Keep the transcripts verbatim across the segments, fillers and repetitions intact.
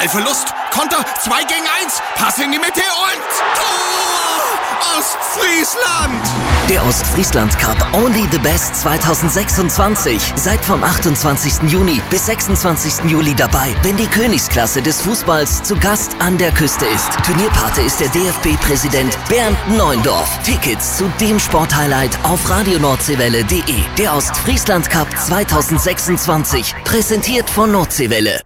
Ballverlust, Konter, zwei gegen eins, Pass in die Mitte und Tor! Ostfriesland! Der Ostfriesland Cup Only the Best zwanzig sechsundzwanzig. Seid vom achtundzwanzigsten Juni bis sechsundzwanzigsten Juli dabei, wenn die Königsklasse des Fußballs zu Gast an der Küste ist. Turnierpate ist der D F B-Präsident Bernd Neuendorf. Tickets zu dem Sporthighlight auf radio nordseewelle punkt de. Der Ostfriesland Cup zwanzig sechsundzwanzig. Präsentiert von Nordseewelle.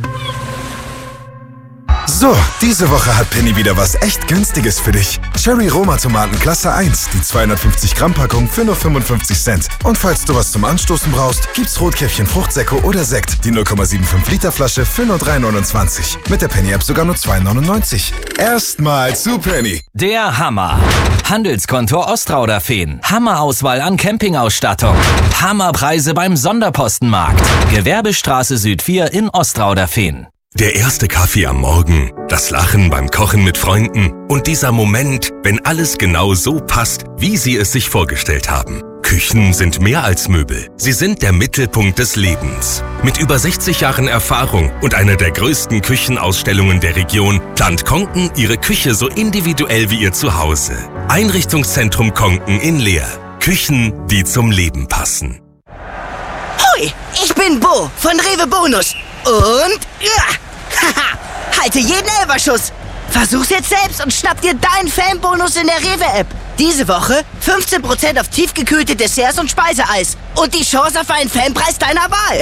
So, diese Woche hat Penny wieder was echt Günstiges für dich. Cherry Roma Tomaten Klasse eins, die zweihundertfünfzig Gramm Packung für nur fünfundfünfzig Cent. Und falls du was zum Anstoßen brauchst, gibt's Rotkäppchen Fruchtsäcke oder Sekt, die null Komma fünfundsiebzig Liter Flasche für nur drei neunundzwanzig. Mit der Penny App sogar nur zwei neunundneunzig. Erstmal zu Penny. Der Hammer. Handelskonto Ostrauderfehn. Hammerauswahl an Campingausstattung. Hammerpreise beim Sonderpostenmarkt. Gewerbestraße Süd vier in Ostrauderfehn. Der erste Kaffee am Morgen, das Lachen beim Kochen mit Freunden und dieser Moment, wenn alles genau so passt, wie Sie es sich vorgestellt haben. Küchen sind mehr als Möbel. Sie sind der Mittelpunkt des Lebens. Mit über sechzig Jahren Erfahrung und einer der größten Küchenausstellungen der Region plant Konken Ihre Küche so individuell wie Ihr Zuhause. Einrichtungszentrum Konken in Leer. Küchen, die zum Leben passen. Hoi, ich bin Bo von Rewe Bonus. Und, ja, haha, halte jeden Elferschuss. Versuch's jetzt selbst und schnapp dir deinen Fanbonus in der Rewe-App. Diese Woche fünfzehn Prozent auf tiefgekühlte Desserts und Speiseeis. Und die Chance auf einen Fanpreis deiner Wahl.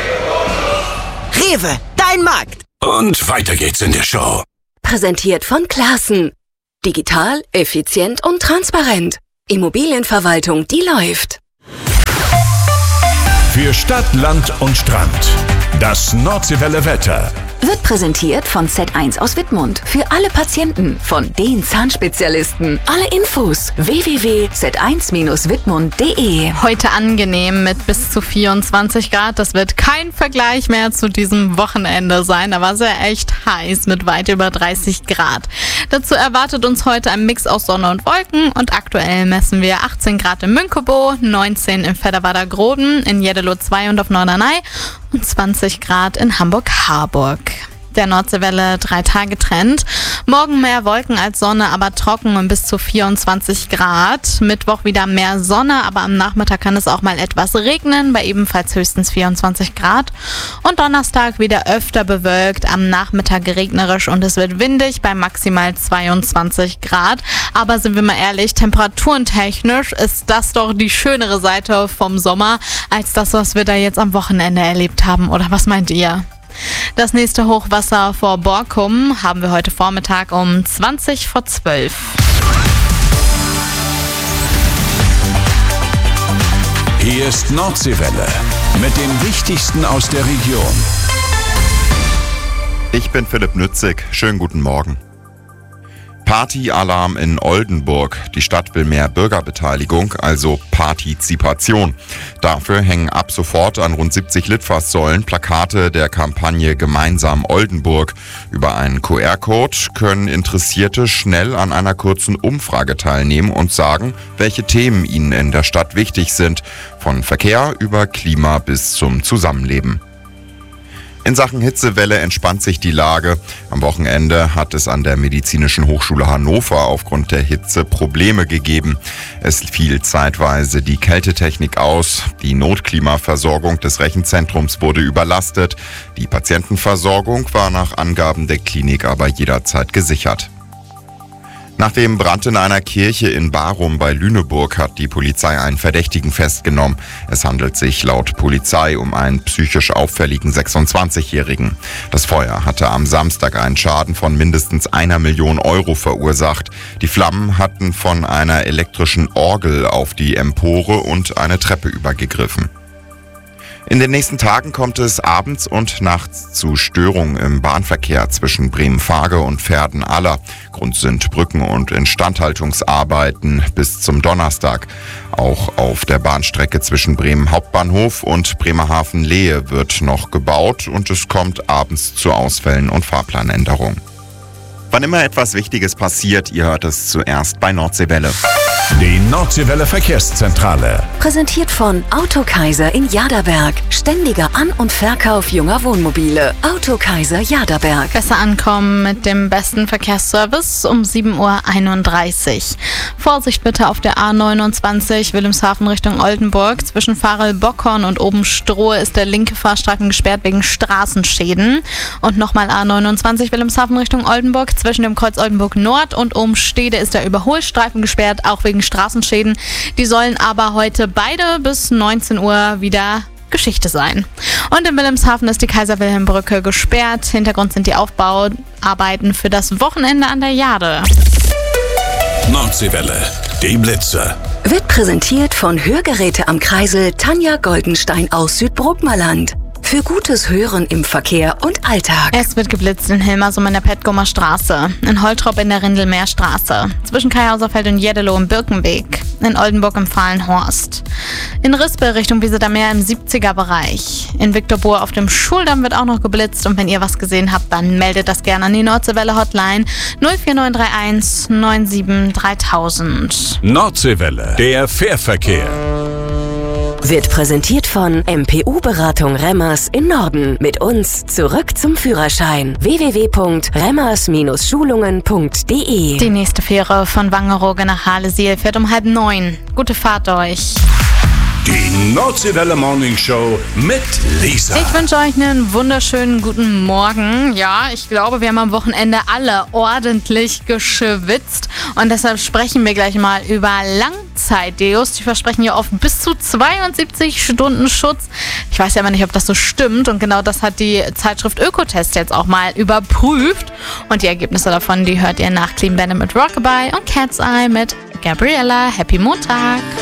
Rewe, dein Markt. Und weiter geht's in der Show. Präsentiert von Classen. Digital, effizient und transparent. Immobilienverwaltung, die läuft. Für Stadt, Land und Strand. Das Nordseewelle Wetter wird präsentiert von Z eins aus Wittmund. Für alle Patienten, von den Zahnspezialisten. Alle Infos w w w punkt z eins Bindestrich wittmund punkt de. Heute angenehm mit bis zu vierundzwanzig Grad. Das wird kein Vergleich mehr zu diesem Wochenende sein. Da war es ja echt heiß mit weit über dreißig Grad. Dazu erwartet uns heute ein Mix aus Sonne und Wolken. Und aktuell messen wir achtzehn Grad in Münkebo, neunzehn in Vedderwader Groden, in Jeddelo zwei und auf Norderney und zwanzig Grad in Hamburg-Harburg. Der Nordseewelle drei Tage Trend. Morgen mehr Wolken als Sonne, aber trocken und bis zu vierundzwanzig Grad. Mittwoch wieder mehr Sonne, aber am Nachmittag kann es auch mal etwas regnen, bei ebenfalls höchstens vierundzwanzig Grad. Und Donnerstag wieder öfter bewölkt, am Nachmittag regnerisch und es wird windig bei maximal zweiundzwanzig Grad. Aber sind wir mal ehrlich, temperaturentechnisch ist das doch die schönere Seite vom Sommer als das, was wir da jetzt am Wochenende erlebt haben. Oder was meint ihr? Das nächste Hochwasser vor Borkum haben wir heute Vormittag um zwanzig vor zwölf. Hier ist Nordseewelle mit dem Wichtigsten aus der Region. Ich bin Philipp Nützig. Schönen guten Morgen. Partyalarm in Oldenburg. Die Stadt will mehr Bürgerbeteiligung, also Partizipation. Dafür hängen ab sofort an rund siebzig Litfaßsäulen Plakate der Kampagne Gemeinsam Oldenburg. Über einen Q R-Code können Interessierte schnell an einer kurzen Umfrage teilnehmen und sagen, welche Themen ihnen in der Stadt wichtig sind. Von Verkehr über Klima bis zum Zusammenleben. In Sachen Hitzewelle entspannt sich die Lage. Am Wochenende hat es an der Medizinischen Hochschule Hannover aufgrund der Hitze Probleme gegeben. Es fiel zeitweise die Kältetechnik aus. Die Notklimaversorgung des Rechenzentrums wurde überlastet. Die Patientenversorgung war nach Angaben der Klinik aber jederzeit gesichert. Nach dem Brand in einer Kirche in Barum bei Lüneburg hat die Polizei einen Verdächtigen festgenommen. Es handelt sich laut Polizei um einen psychisch auffälligen sechsundzwanzigjährigen. Das Feuer hatte am Samstag einen Schaden von mindestens einer Million Euro verursacht. Die Flammen hatten von einer elektrischen Orgel auf die Empore und eine Treppe übergegriffen. In den nächsten Tagen kommt es abends und nachts zu Störungen im Bahnverkehr zwischen Bremen-Fage und Verden-Aller. Grund sind Brücken- und Instandhaltungsarbeiten bis zum Donnerstag. Auch auf der Bahnstrecke zwischen Bremen Hauptbahnhof und Bremerhaven-Lehe wird noch gebaut und es kommt abends zu Ausfällen und Fahrplanänderungen. Wann immer etwas Wichtiges passiert, ihr hört es zuerst bei Nordseewelle. Die Nordseewelle Verkehrszentrale. Präsentiert von Autokaiser in Jaderberg. Ständiger An- und Verkauf junger Wohnmobile. Autokaiser Jaderberg. Besser ankommen mit dem besten Verkehrsservice um sieben Uhr einunddreißig. Vorsicht bitte auf der A neunundzwanzig Wilhelmshaven Richtung Oldenburg. Zwischen Farel-Bockhorn und Obenstrohe ist der linke Fahrstreifen gesperrt wegen Straßenschäden. Und nochmal A neunundzwanzig Wilhelmshaven Richtung Oldenburg. Zwischen dem Kreuz Oldenburg Nord und Obenstede ist der Überholstreifen gesperrt, auch wegen Straßenschäden. Die sollen aber heute beide bis neunzehn Uhr wieder Geschichte sein. Und in Wilhelmshaven ist die Kaiser-Wilhelm-Brücke gesperrt. Hintergrund sind die Aufbauarbeiten für das Wochenende an der Jade. Nordseewelle, die Blitze. Wird präsentiert von Hörgeräte am Kreisel Tanja Goldenstein aus Südbruckmerland. Für gutes Hören im Verkehr und Alltag. Es wird geblitzt in Hilmersum in der Petgomer Straße, in Holtrop in der Rindelmeerstraße, zwischen Kaihauserfeld und Jedelow im Birkenweg, in Oldenburg im Fahlenhorst, in Rispel Richtung Wiesedameer im siebziger Bereich, in Viktorbohr auf dem Schuldamm wird auch noch geblitzt und wenn ihr was gesehen habt, dann meldet das gerne an die Nordseewelle Hotline null vier neun drei eins neun sieben dreitausend. Nordseewelle, der Fährverkehr. Wird präsentiert von M P U-Beratung Remmers in Norden. Mit uns zurück zum Führerschein. w w w punkt remmers Schulungen punkt d e. Die nächste Fähre von Wangerooge nach Halesiel fährt um halb neun. Gute Fahrt euch. Die Nordseewelle Morning Show mit Lisa. Ich wünsche euch einen wunderschönen guten Morgen. Ja, ich glaube, wir haben am Wochenende alle ordentlich geschwitzt. Und deshalb sprechen wir gleich mal über Langzeit-Deos. Die versprechen ja oft bis zu zweiundsiebzig Stunden Schutz. Ich weiß ja aber nicht, ob das so stimmt. Und genau das hat die Zeitschrift Ökotest jetzt auch mal überprüft. Und die Ergebnisse davon, die hört ihr nach Clean Bandit mit Rockabye und Cat's Eye mit Gabriella. Happy Montag!